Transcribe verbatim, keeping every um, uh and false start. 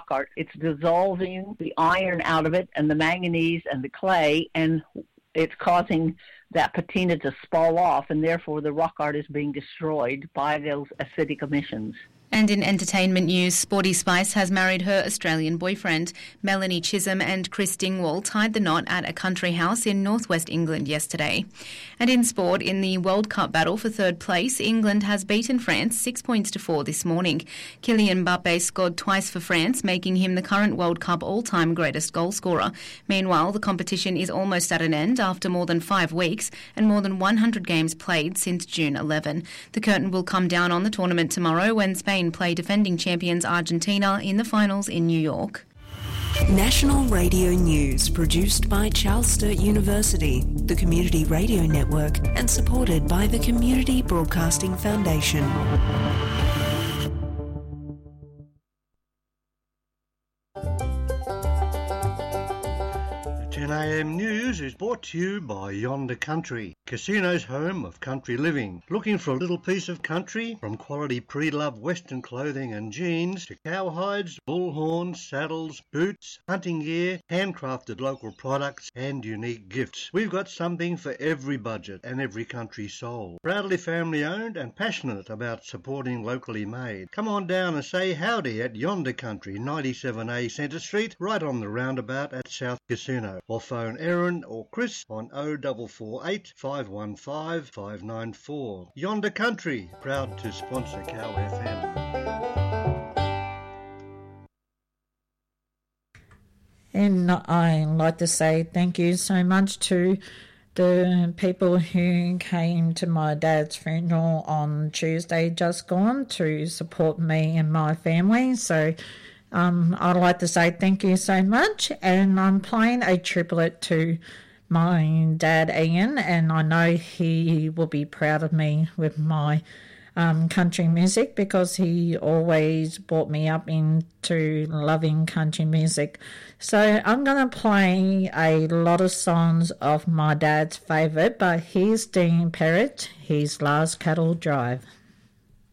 art, it's dissolving the iron out of it and the manganese and the clay, and it's causing that patina to spall off, and therefore the rock art is being destroyed by those acidic emissions. And in entertainment news, Sporty Spice has married her Australian boyfriend. Melanie Chisholm and Chris Dingwall tied the knot at a country house in northwest England yesterday. And in sport, in the World Cup battle for third place, England has beaten France six points to four this morning. Kylian Mbappe scored twice for France, making him the current World Cup all-time greatest goalscorer. Meanwhile, the competition is almost at an end after more than five weeks and more than one hundred games played since June eleventh. The curtain will come down on the tournament tomorrow when Spain play defending champions Argentina in the finals in New York. National Radio News, produced by Charles Sturt University, the Community Radio Network, and supported by the Community Broadcasting Foundation. ten a m News is brought to you by Yonder Country, Casino's home of country living. Looking for a little piece of country? From quality pre-loved Western clothing and jeans to cowhides, bullhorns, saddles, boots, hunting gear, handcrafted local products and unique gifts. We've got something for every budget and every country soul. Proudly family owned and passionate about supporting locally made. Come on down and say howdy at Yonder Country, ninety-seven A Centre Street, right on the roundabout at South Casino. Or phone Erin or Chris on oh four four eight, five one five, five nine four. Yonder Country, proud to sponsor Cow F M. And I'd like to say thank you so much to the people who came to my dad's funeral on Tuesday just gone to support me and my family. So Um, I'd like to say thank you so much, and I'm playing a tribute to my dad Ian, and I know he will be proud of me with my um, country music because he always brought me up into loving country music. So I'm going to play a lot of songs of my dad's favourite, but here's Dean Perrett, his Last Cattle Drive.